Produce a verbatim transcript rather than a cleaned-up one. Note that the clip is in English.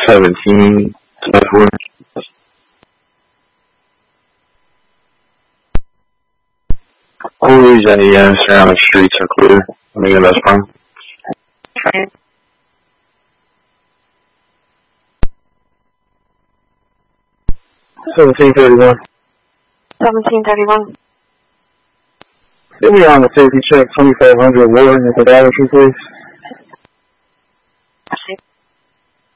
seventeen, twenty-four. Always any uh, surrounding streets are clear. I mean, that's fine. Okay. seventeen thirty-one. seventeen thirty-one. Get me on the safety check, twenty-five hundred Warren at the Dallas, please.